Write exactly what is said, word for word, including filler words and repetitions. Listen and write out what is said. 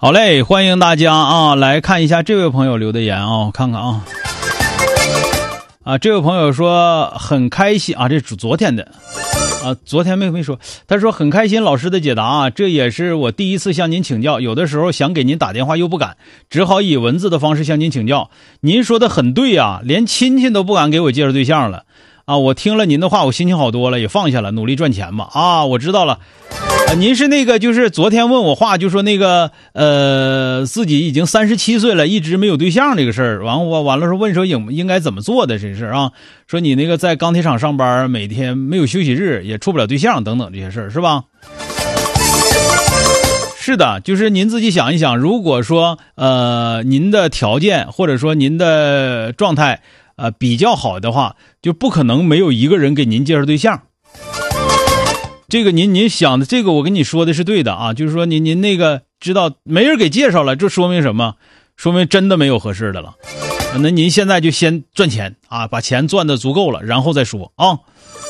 好嘞，欢迎大家啊，来看一下这位朋友留的言啊，看看啊。啊，这位朋友说很开心啊，这是昨天的啊，昨天没没说，他说很开心老师的解答啊，这也是我第一次向您请教，有的时候想给您打电话又不敢，只好以文字的方式向您请教。您说的很对啊，连亲戚都不敢给我介绍对象了啊！我听了您的话，我心情好多了，也放下了，努力赚钱吧啊！我知道了。啊、您是那个就是昨天问我话就说那个呃自己已经三十七岁了一直没有对象这个事儿，完我完了说问说应应该怎么做的这事啊，说你那个在钢铁厂上班每天没有休息日也处不了对象等等这些事儿是吧？是的，就是您自己想一想，如果说呃您的条件或者说您的状态呃比较好的话，就不可能没有一个人给您介绍对象。这个您您想的这个我跟你说的是对的啊，就是说您您那个知道没人给介绍了，这说明什么？说明真的没有合适的了。那您现在就先赚钱啊，把钱赚的足够了，然后再说啊。